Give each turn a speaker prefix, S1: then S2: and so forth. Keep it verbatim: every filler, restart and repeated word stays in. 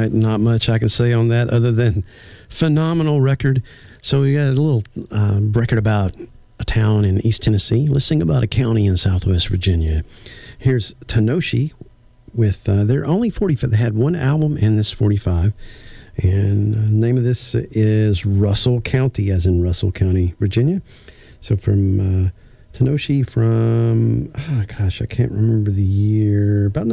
S1: right. Not much I can say on that other than phenomenal record. So we got a little um, record about a town in East Tennessee. Let's sing about a county in Southwest Virginia. Here's Tenoshi with uh, their only forty-five. They had one album in this forty-five. And the uh, name of this is Russell County, as in Russell County, Virginia. So from uh, Tenoshi from, oh gosh, I can't remember the year, about